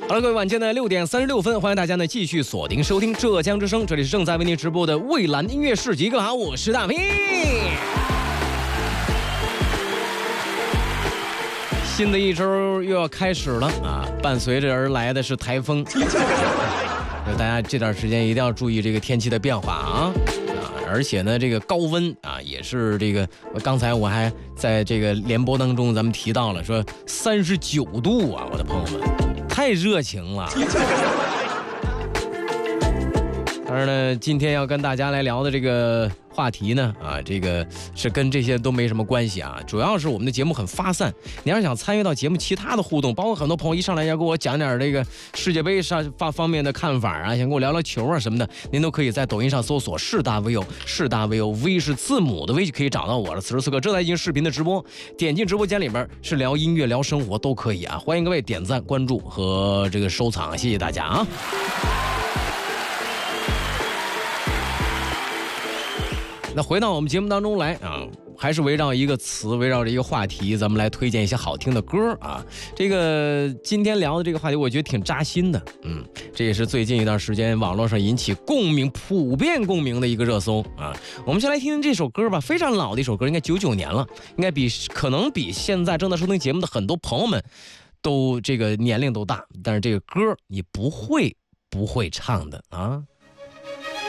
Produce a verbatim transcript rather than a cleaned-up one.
好了，各位，晚间的六点三十六分，欢迎大家呢继续锁定收听浙江之声，这里是正在为您直播的蔚蓝音乐市集。各位好，我是大平。新的一周又要开始了啊，伴随着而来的是台风，大家这段时间一定要注意这个天气的变化啊。而且呢，这个高温啊，也是这个，刚才我还在这个联播当中，咱们提到了说三十九度啊，我的朋友们，太热情了。当然呢，今天要跟大家来聊的这个话题呢，啊，这个是跟这些都没什么关系啊，主要是我们的节目很发散。你要是想参与到节目其他的互动，包括很多朋友一上来要跟我讲点这个世界杯上方方面的看法啊，想跟我聊聊球啊什么的，您都可以在抖音上搜索是大 V O， 是大 V O，V 是字母的 V 就可以找到我了。此时此刻正在进行视频的直播，点进直播间里边是聊音乐、聊生活都可以啊，欢迎各位点赞、关注和这个收藏，谢谢大家啊。那回到我们节目当中来啊，还是围绕一个词，围绕着一个话题，咱们来推荐一些好听的歌啊。这个今天聊的这个话题，我觉得挺扎心的，嗯，这也是最近一段时间网络上引起共鸣、普遍共鸣的一个热搜啊。我们先来听听这首歌吧，非常老的一首歌，应该九九年了，应该比可能比现在正在收听节目的很多朋友们都这个年龄都大，但是这个歌你不会不会唱的啊。